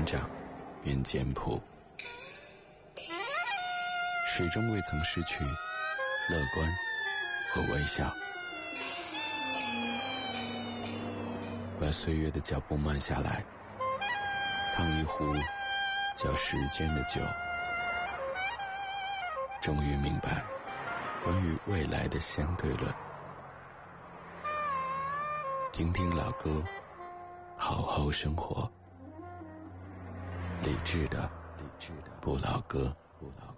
长变简朴，始终未曾失去乐观和微笑。把岁月的脚步慢下来，烫一壶叫时间的酒，终于明白关于未来的相对论。听听老歌，好好生活。理智的不老歌。